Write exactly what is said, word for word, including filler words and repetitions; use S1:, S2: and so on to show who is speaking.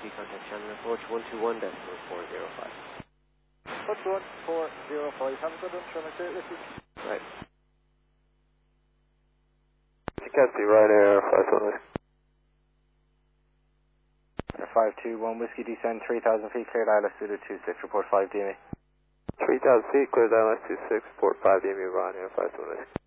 S1: Whiskey, contact Shannon approach one two one decimal four zero five.
S2: one two one four zero five, have a good one, Shannon State Whiskey.
S1: Right.
S3: Cassie, right air, five one Whiskey.
S2: five two one Whiskey, descend three thousand feet, cleared I L S Zulu two six, report five D M E.
S3: three thousand feet, cleared I L S two six, report five D M E, Ron Air, five one Whiskey.